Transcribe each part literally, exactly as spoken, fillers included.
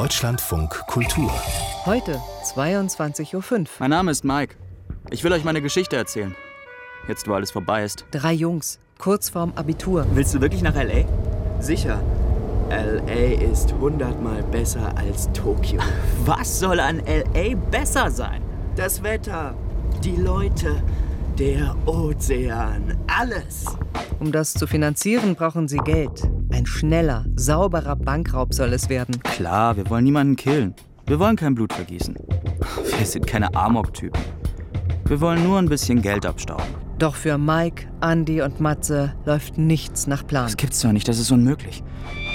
Deutschlandfunk Kultur. Heute zweiundzwanzig Uhr fünf. Mein Name ist Mike. Ich will euch meine Geschichte erzählen. Jetzt, wo alles vorbei ist. Drei Jungs, kurz vorm Abitur. Willst du wirklich nach L A? Sicher. L A ist hundertmal besser als Tokio. Was soll an L A besser sein? Das Wetter, die Leute, der Ozean, alles. Um das zu finanzieren, brauchen sie Geld. Ein schneller, sauberer Bankraub soll es werden. Klar, wir wollen niemanden killen. Wir wollen kein Blut vergießen. Wir sind keine Amok-Typen. Wir wollen nur ein bisschen Geld abstauben. Doch für Mike, Andy und Matze läuft nichts nach Plan. Das gibt's doch nicht, das ist unmöglich.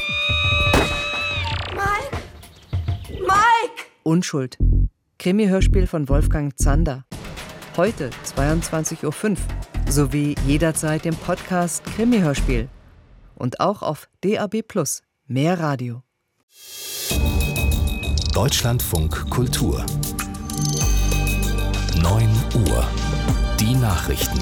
Mike! Mike! Unschuld. Krimi-Hörspiel von Wolfgang Zander. Heute zweiundzwanzig Uhr fünf. Sowie jederzeit im Podcast Krimi-Hörspiel. Und auch auf D A B plus. Mehr Radio. Deutschlandfunk Kultur. neun Uhr. Die Nachrichten.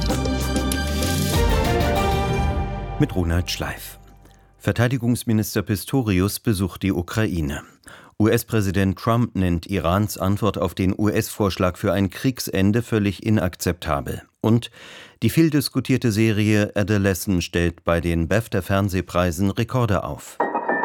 Mit Ronald Schleif. Verteidigungsminister Pistorius besucht die Ukraine. U S-Präsident Trump nennt Irans Antwort auf den U S-Vorschlag für ein Kriegsende völlig inakzeptabel. Und die viel diskutierte Serie Adolescent stellt bei den BAFTA-Fernsehpreisen Rekorde auf.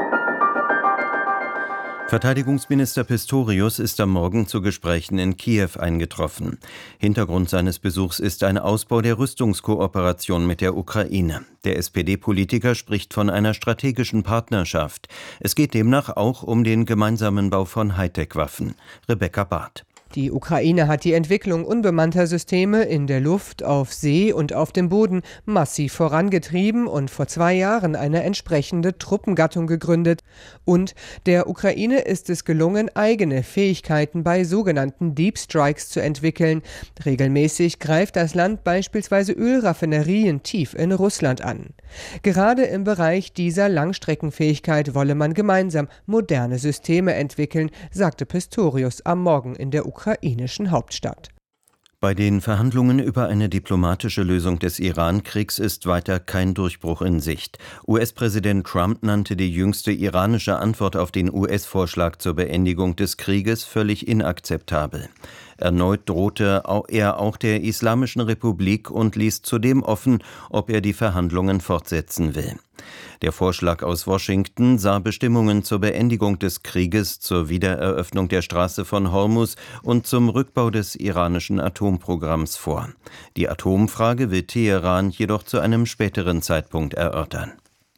Verteidigungsminister Pistorius ist am Morgen zu Gesprächen in Kiew eingetroffen. Hintergrund seines Besuchs ist ein Ausbau der Rüstungskooperation mit der Ukraine. Der S P D-Politiker spricht von einer strategischen Partnerschaft. Es geht demnach auch um den gemeinsamen Bau von Hightech-Waffen. Rebecca Barth. Die Ukraine hat die Entwicklung unbemannter Systeme in der Luft, auf See und auf dem Boden massiv vorangetrieben und vor zwei Jahren eine entsprechende Truppengattung gegründet. Und der Ukraine ist es gelungen, eigene Fähigkeiten bei sogenannten Deep Strikes zu entwickeln. Regelmäßig greift das Land beispielsweise Ölraffinerien tief in Russland an. Gerade im Bereich dieser Langstreckenfähigkeit wolle man gemeinsam moderne Systeme entwickeln, sagte Pistorius am Morgen in der ukrainischen Hauptstadt. Bei den Verhandlungen über eine diplomatische Lösung des Iran-Kriegs ist weiter kein Durchbruch in Sicht. U S-Präsident Trump nannte die jüngste iranische Antwort auf den U S-Vorschlag zur Beendigung des Krieges völlig inakzeptabel. Erneut drohte er auch der Islamischen Republik und ließ zudem offen, ob er die Verhandlungen fortsetzen will. Der Vorschlag aus Washington sah Bestimmungen zur Beendigung des Krieges, zur Wiedereröffnung der Straße von Hormuz und zum Rückbau des iranischen Atomprogramms vor. Die Atomfrage will Teheran jedoch zu einem späteren Zeitpunkt erörtern.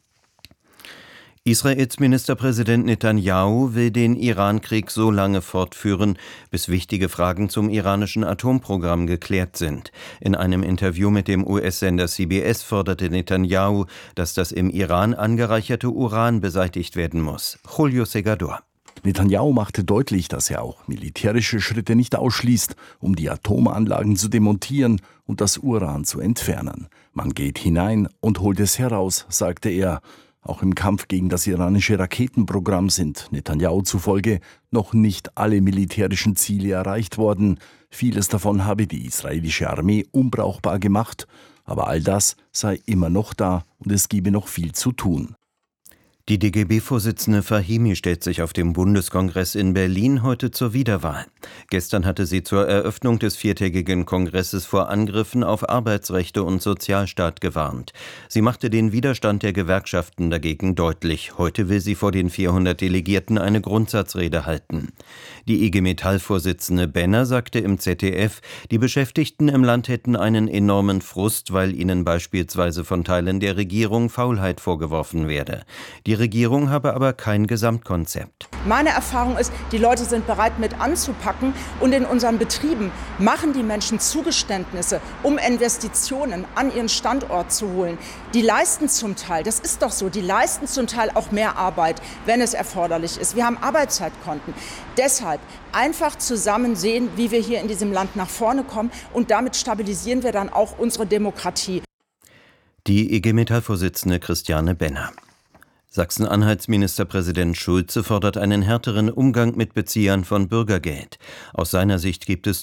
Israels Ministerpräsident Netanyahu will den Iran-Krieg so lange fortführen, bis wichtige Fragen zum iranischen Atomprogramm geklärt sind. In einem Interview mit dem U S-Sender C B S forderte Netanyahu, dass das im Iran angereicherte Uran beseitigt werden muss. Julio Segador. Netanyahu machte deutlich, dass er auch militärische Schritte nicht ausschließt, um die Atomanlagen zu demontieren und das Uran zu entfernen. Man geht hinein und holt es heraus, sagte er. Auch im Kampf gegen das iranische Raketenprogramm sind Netanyahu zufolge noch nicht alle militärischen Ziele erreicht worden. Vieles davon habe die israelische Armee unbrauchbar gemacht. Aber all das sei immer noch da und es gebe noch viel zu tun. Die D G B-Vorsitzende Fahimi stellt sich auf dem Bundeskongress in Berlin heute zur Wiederwahl. Gestern hatte sie zur Eröffnung des viertägigen Kongresses vor Angriffen auf Arbeitsrechte und Sozialstaat gewarnt. Sie machte den Widerstand der Gewerkschaften dagegen deutlich. Heute will sie vor den vierhundert Delegierten eine Grundsatzrede halten. Die I G Metall-Vorsitzende Benner sagte im Z D F, die Beschäftigten im Land hätten einen enormen Frust, weil ihnen beispielsweise von Teilen der Regierung Faulheit vorgeworfen werde. Die Die Regierung habe aber kein Gesamtkonzept. Meine Erfahrung ist, die Leute sind bereit, mit anzupacken und in unseren Betrieben machen die Menschen Zugeständnisse, um Investitionen an ihren Standort zu holen. Die leisten zum Teil, das ist doch so, die leisten zum Teil auch mehr Arbeit, wenn es erforderlich ist. Wir haben Arbeitszeitkonten. Deshalb einfach zusammen sehen, wie wir hier in diesem Land nach vorne kommen und damit stabilisieren wir dann auch unsere Demokratie. Die I G Metall-Vorsitzende Christiane Benner. Sachsen-Anhalts Ministerpräsident Schulze fordert einen härteren Umgang mit Beziehern von Bürgergeld. Aus seiner Sicht gibt es